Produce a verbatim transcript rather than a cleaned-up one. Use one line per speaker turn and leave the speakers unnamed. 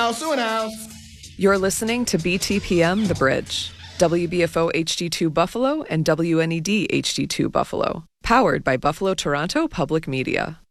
house, sue an house.
You're listening to B T P M The Bridge, W B F O H D two Buffalo and W N E D H D two Buffalo, powered by Buffalo Toronto Public Media.